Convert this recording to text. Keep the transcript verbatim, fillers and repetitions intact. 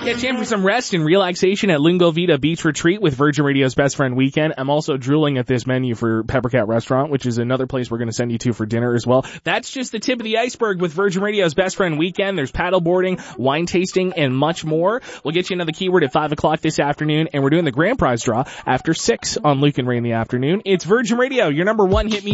Get you in for some rest and relaxation at Lingo Vita Beach Retreat with Virgin Radio's Best Friend Weekend. I'm also drooling at this menu for Peppercat Restaurant, which is another place we're going to send you to for dinner as well. That's just the tip of the iceberg with Virgin Radio's Best Friend Weekend. There's paddleboarding, wine tasting, and much more. We'll get you another keyword at five o'clock this afternoon, and we're doing the grand prize draw after six on Luke and Ray in the afternoon. It's Virgin Radio, your number one hit music.